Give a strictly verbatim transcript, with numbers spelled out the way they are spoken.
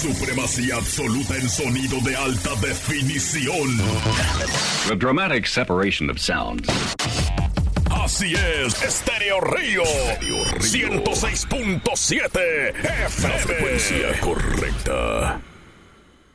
supremacía absoluta en sonido de alta definición. The dramatic separation of sounds. Así es, Estéreo Río, ciento seis punto siete F M. La frecuencia correcta.